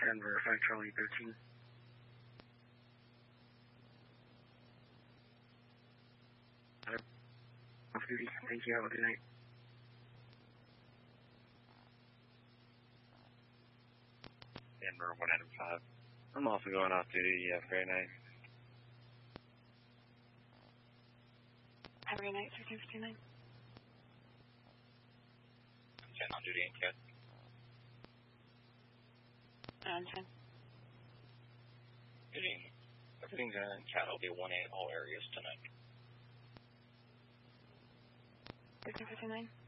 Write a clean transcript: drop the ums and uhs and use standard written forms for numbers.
Denver, 5 Charlie 13. Off duty. Thank you. Have a good night. Denver 195. I'm also going off duty. You have a great night. Have a great night, 1359. 10 on duty and cat. On 10. Duty. Everything's in cat. Will be 1-8 all areas tonight. 1359.